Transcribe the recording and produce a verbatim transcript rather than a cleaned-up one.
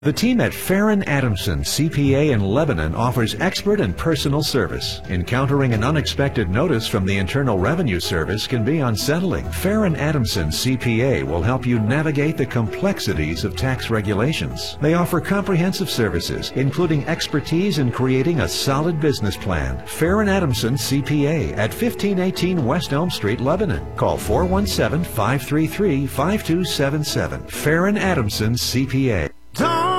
The team at Farron Adamson C P A in Lebanon offers expert and personal service. Encountering an unexpected notice from the Internal Revenue Service can be unsettling. Farron Adamson C P A will help you navigate the complexities of tax regulations. They offer comprehensive services, including expertise in creating a solid business plan. Farron Adamson C P A at fifteen eighteen West Elm Street, Lebanon. Call four one seven, five three three, five two seven seven. Farron Adamson C P A.